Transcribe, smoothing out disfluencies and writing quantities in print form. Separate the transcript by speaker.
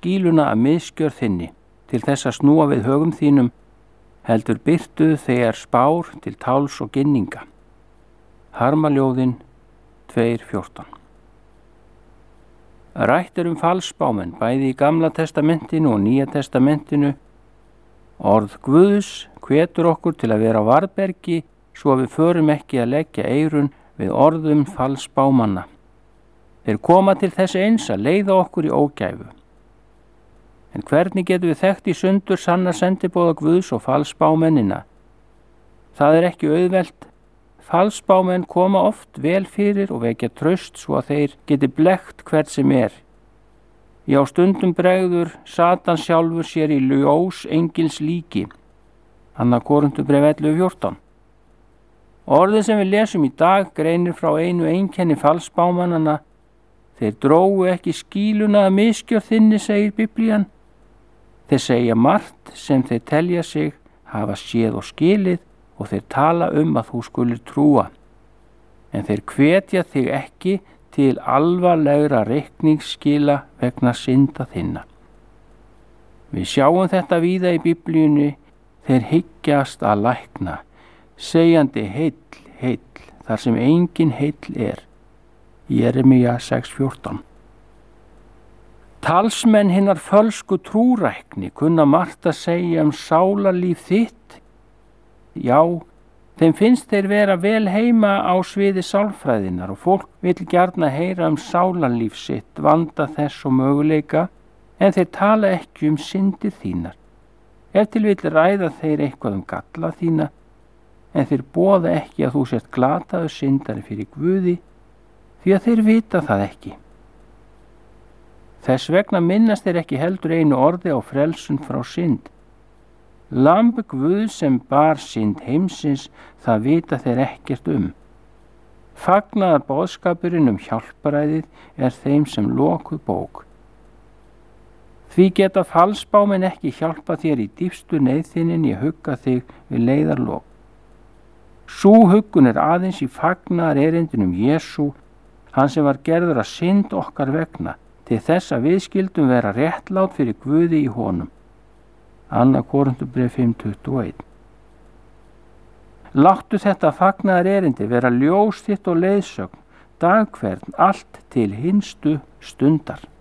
Speaker 1: skýluna af misgjörð þinni, til þess að snúa við högum þínum, heldur birtuðu þegar spár til táls og ginninga. Harmaljóðin 2:14. Rætt falsspámenn bæði í Gamla testamentinu og Nýja testamentinu. Orð Guðs hvetur okkur til að vera á varðbergi svo við förum ekki að leggja eyrun við orðum falsspámanna. Þeir koma til þess eins að leiða okkur í ógæfu. En hvernig getum við þekkt í sundur sanna sendiboða Guðs og falsspámennina? Það er ekki auðvelt. Falsspámenn koma oft vel fyrir og vekja traust svo að þeir geti blekkt hvert sem er. Já, stundum bregður Satan sjálfur sér í ljós engils líki. 2. Korinthubréf 11:14. Orðið sem við lesum í dag greinir frá einu einkenni falsspámannanna. Þeir drógu ekki skýluna að misgjörð þinni, segir Biblían. Þeir segja margt sem þeir telja sig hafa séð og skilið og þeir tala að þú skulir trúa. En þeir hvetja þig ekki til alvarlegra reikningsskila vegna synda þinna. Við sjáum þetta víða í Biblíunni. Þeir hyggjast að lækna, segjandi heill, heill, þar sem engin heill er. Jeremía 6:14. Talsmenn hinnar fölsku trúrækni kunna margt að segja sálarlíf þitt. Já, þeim finnst þeir vera vel heima á sviði sálfræðinar og fólk vill gjarna heyra sálarlíf sitt, vanda þess og möguleika, en þeir tala ekki syndir þínar. Ef til vill ræða þeir eitthvað galla þína, en þeir boða ekki að þú sért glataður syndari fyrir Guði, því að þeir vita það ekki. Þess vegna minnast þeir ekki heldur einu orði á frelsun frá synd. Lamb Guðs sem bar synd heimsins, það vita þeir ekkert Fagnaðar boðskapurinn hjálparæðið er þeim sem lokuð bók. Því geta falsspámenn ekki hjálpa þér í dýpstu neyð þinni í hugga þig við leiðarlok. Sú huggun er aðeins í fagnaðar erindinum Jesú, hann sem var gerður að synd okkar vegna, til þess að við skildum vera réttlát fyrir Guði í honum. 2. Korinthubréf 5:21. Láttu þetta fagnaðar erindi vera ljós þitt og leiðsögn, dag hvern allt til hinstu stundar.